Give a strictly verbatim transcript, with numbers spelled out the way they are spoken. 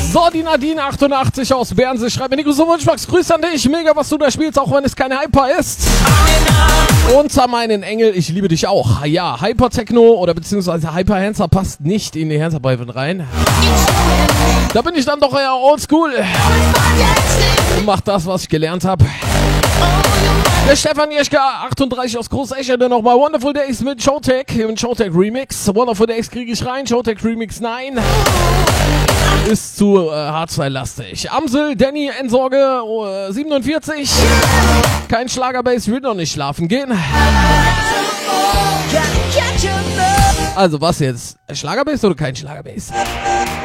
So, die Nadine achtundachtzig aus Bernsee schreibt mir, Nico, so Wunschmax, Grüß an dich. Mega, was du da spielst, auch wenn es kein Hyper ist. Und an meinen Engel, ich liebe dich auch. Ja, Hyper-Techno oder beziehungsweise Hyper-Hanser passt nicht in die Hanser-Beifel rein. Da bin ich dann doch eher oldschool. Und mach das, was ich gelernt habe. Der Stefan Jeschke achtunddreißig aus Großeschede nochmal. Wonderful Days mit Showtech im Showtech Remix. Wonderful Days kriege ich rein. Showtech Remix nein. Ist zu äh, Hardstyle-lastig. Amsel, Danny, Endsorge äh, siebenundvierzig. Kein Schlagerbass, will noch nicht schlafen gehen. Also was jetzt? Schlagerbass oder kein Schlagerbass?